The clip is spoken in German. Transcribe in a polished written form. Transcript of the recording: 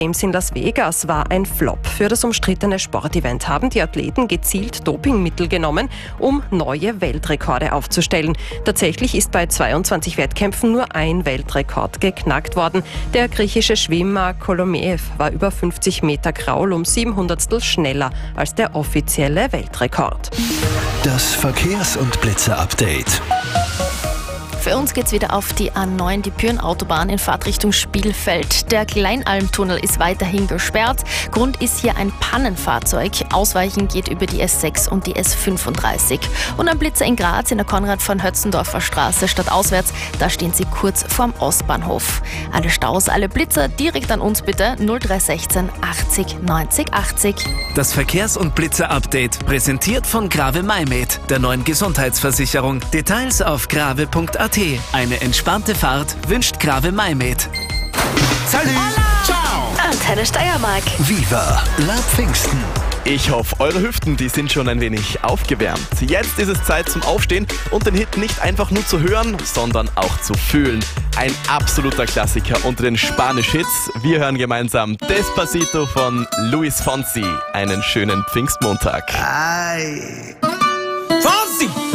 Games in Las Vegas war ein Flop. Für das umstrittene Sportevent haben die Athleten gezielt Dopingmittel genommen, um neue Weltrekorde aufzustellen. Tatsächlich ist bei 22 Wettkämpfen nur ein Weltrekord geknackt worden. Der griechische Schwimmer Kolomeev war über 50 Meter Kraul um 700stel schneller als der offizielle Weltrekord. Das Verkehrs- und Blitzer-Update. Für uns geht's wieder auf die A9, die Pyhrn-Autobahn in Fahrtrichtung Spielfeld. Der Kleinalmtunnel ist weiterhin gesperrt. Grund ist hier ein Pannenfahrzeug. Ausweichen geht über die S6 und die S35. Und ein Blitzer in Graz in der Konrad-von-Hötzendorfer Straße stadtauswärts. Da stehen sie kurz vorm Ostbahnhof. Alle Staus, alle Blitzer direkt an uns bitte 0316 80 90 80. Das Verkehrs- und Blitzer-Update präsentiert von Grave Maimed, der neuen Gesundheitsversicherung. Details auf grave.at. Eine entspannte Fahrt wünscht Grave Maimed. Salut! Ciao! Antenne Steiermark. Viva la Pfingsten! Ich hoffe, eure Hüften, die sind schon ein wenig aufgewärmt. Jetzt ist es Zeit zum Aufstehen und den Hit nicht einfach nur zu hören, sondern auch zu fühlen. Ein absoluter Klassiker unter den Spanisch-Hits. Wir hören gemeinsam Despacito von Luis Fonsi. Einen schönen Pfingstmontag. Fonsi!